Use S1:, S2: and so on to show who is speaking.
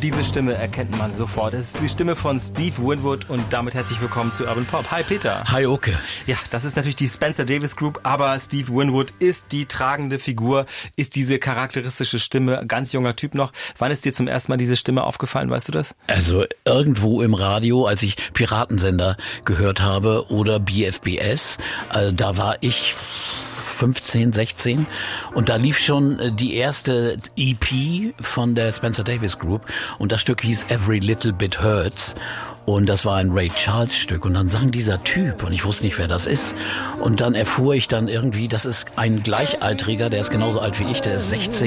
S1: diese Stimme erkennt man sofort. Es ist die Stimme von Steve Winwood und damit herzlich willkommen zu Urban Pop. Hi Peter.
S2: Hi Oke.
S1: Ja, das ist natürlich die Spencer Davis Group, aber Steve Winwood ist die tragende Figur, ist diese charakteristische Stimme, ganz junger Typ noch. Wann ist dir zum ersten Mal diese Stimme aufgefallen, weißt du das?
S2: Also irgendwo im Radio, als ich Piratensender gehört habe oder BFBS, da war ich 15, 16 und da lief schon die erste EP von der Spencer Davis Group und das Stück hieß Every Little Bit Hurts und das war ein Ray Charles Stück und dann sang dieser Typ und ich wusste nicht, wer das ist und dann erfuhr ich dann irgendwie, das ist ein Gleichaltriger, der ist genauso alt wie ich, der ist 16